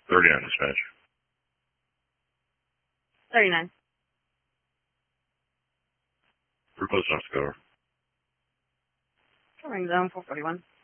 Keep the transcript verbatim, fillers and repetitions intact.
thirty-nine, dispatch. thirty-nine. We're close enough to cover. Covering zone four forty-one.